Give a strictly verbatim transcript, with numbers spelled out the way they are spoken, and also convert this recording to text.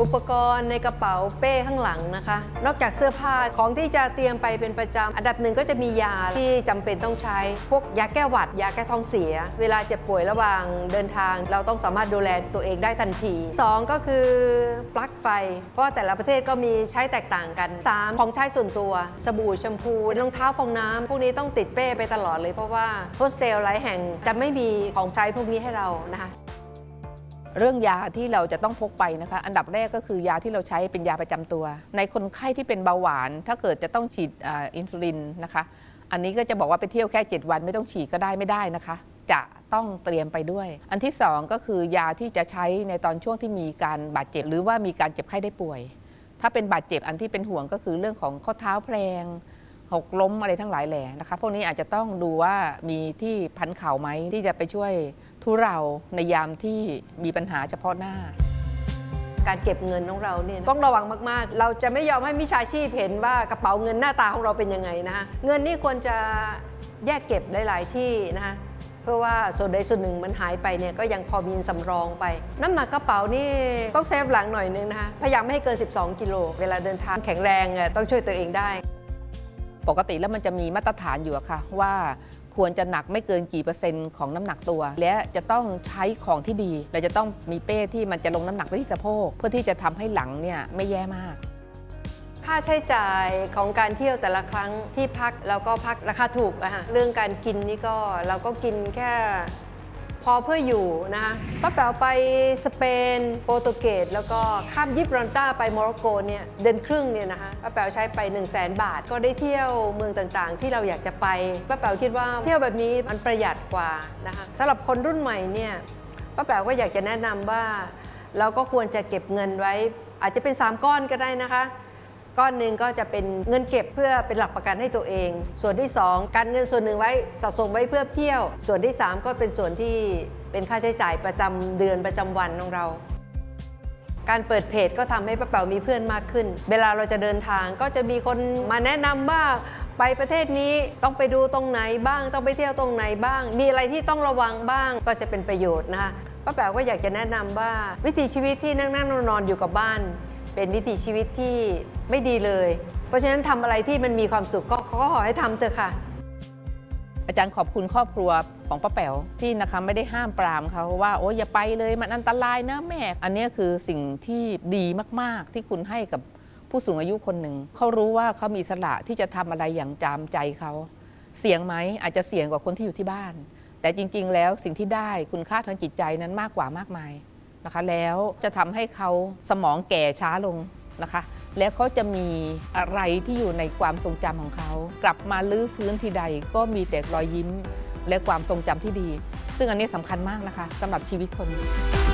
อุปกรณ์ในกระเป๋าเป้ข้างหลังนะคะนอกจากเสื้อผ้าของที่จะเตรียมไปเป็นประจำอันดับหนึ่งก็จะมียาที่จำเป็นต้องใช้พวกยาแก้หวัดยาแก้ท้องเสียเวลาเจ็บป่วยระหว่างเดินทางเราต้องสามารถดูแลตัวเองได้ทันทีสองก็คือปลั๊กไฟเพราะว่าแต่ละประเทศก็มีใช้แตกต่างกันสามของใช้ส่วนตัวสบู่แชมพูรองเท้าฟองน้ำพวกนี้ต้องติดเป้ไปตลอดเลยเพราะว่าโฮสเทลหลายแห่งจะไม่มีของใช้พวกนี้ให้เรานะคะเรื่องยาที่เราจะต้องพกไปนะคะอันดับแรกก็คือยาที่เราใช้เป็นยาประจำตัวในคนไข้ที่เป็นเบาหวานถ้าเกิดจะต้องฉีดอินซูลินนะคะอันนี้ก็จะบอกว่าไปเที่ยวแค่เจ็ดวันไม่ต้องฉีดก็ได้ไม่ได้นะคะจะต้องเตรียมไปด้วยอันที่สองก็คือยาที่จะใช้ในตอนช่วงที่มีการบาดเจ็บหรือว่ามีการเจ็บไข้ได้ป่วยถ้าเป็นบาดเจ็บอันที่เป็นห่วงก็คือเรื่องของข้อเท้าแพลงหกล้มอะไรทั้งหลายแหล่นะคะพวกนี้อาจจะต้องดูว่ามีที่พันเข่าไหมที่จะไปช่วยทุเราในยามที่มีปัญหาเฉพาะหน้าการเก็บเงินของเราเนี่ยต้องระวังมากๆเราจะไม่ยอมให้มิจฉาชีพเห็นว่ากระเป๋าเงินหน้าตาของเราเป็นยังไงนะคะเงินนี่ควรจะแยกเก็บหลายๆที่นะคะเพื่อว่าส่วนใดส่วนหนึ่งมันหายไปเนี่ยก็ยังพอมีสำรองไปน้ำหนักกระเป๋านี่ต้องเซฟหลังหน่อยนึงนะคะพยายามไม่ให้เกินสิบสองกิโลเวลาเดินทางแข็งแรงต้องช่วยตัวเองได้ปกติแล้วมันจะมีมาตรฐานอยู่ค่ะว่าควรจะหนักไม่เกินกี่เปอร์เซ็นต์ของน้ำหนักตัวและจะต้องใช้ของที่ดีเราจะต้องมีเป้ที่มันจะลงน้ำหนักไปที่สะโพกเพื่อที่จะทำให้หลังเนี่ยไม่แย่มากค่าใช้จ่ายของการเที่ยวแต่ละครั้งที่พักเราก็พักราคาถูกอะฮะเรื่องการกินนี่ก็เราก็กินแค่พอเพื่ออยู่นะคะป้าแป๋วไปสเปนโปรตุเกสแล้วก็ข้ามยิบรอนต้าไปโมร็อกโกเนี่ยเดือนครึ่งเนี่ยนะคะป้าแป๋วใช้ไป หนึ่งแสน บาทก็ได้เที่ยวเมืองต่างๆที่เราอยากจะไปป้าแป๋วคิดว่าเที่ยวแบบนี้มันประหยัดกว่านะคะสำหรับคนรุ่นใหม่เนี่ยป้าแป๋วก็อยากจะแนะนำว่าเราก็ควรจะเก็บเงินไว้อาจจะเป็นสามก้อนก็ได้นะคะก้อนหนึ่งก็จะเป็นเงินเก็บเพื่อเป็นหลักประกันให้ตัวเองส่วนที่สองการเงินส่วนหนึ่งไว้สะสมไว้เพื่อเที่ยวส่วนที่สามก็เป็นส่วนที่เป็นค่าใช้จ่ายประจำเดือนประจำวันของเราการเปิดเพจก็ทำให้ป้าแป๋วมีเพื่อนมากขึ้นเวลาเราจะเดินทางก็จะมีคนมาแนะนำว่าไปประเทศนี้ต้องไปดูตรงไหนบ้างต้องไปเที่ยวตรงไหนบ้างมีอะไรที่ต้องระวังบ้างก็จะเป็นประโยชน์นะคะป้าแป๋วก็อยากจะแนะนำว่าวิถีชีวิตที่นั่งนั่งนอนอยู่กับบ้านเป็นวิถีชีวิตที่ไม่ดีเลยเพราะฉะนั้นทำอะไรที่มันมีความสุขก็ขอให้ทำเถอะค่ะอาจารย์ขอบคุณครอบครัวของป้าแป๋วที่นะคะไม่ได้ห้ามปรามเขาว่าโอ้ยอย่าไปเลยมันอันตรายนะแม่อันนี้คือสิ่งที่ดีมากๆที่คุณให้กับผู้สูงอายุคนหนึ่งเขารู้ว่าเขามีอิสระที่จะทำอะไรอย่างจามใจเขาเสี่ยงไหมอาจจะเสี่ยงกว่าคนที่อยู่ที่บ้านแต่จริงๆแล้วสิ่งที่ได้คุณค่าทางจิตใจนั้นมากกว่ามากมายนะคะแล้วจะทำให้เขาสมองแก่ช้าลงนะคะแล้วเขาจะมีอะไรที่อยู่ในความทรงจำของเขากลับมาลื้อฟื้นทีใดก็มีแต่รอยยิ้มและความทรงจำที่ดีซึ่งอันนี้สำคัญมากนะคะสำหรับชีวิตคน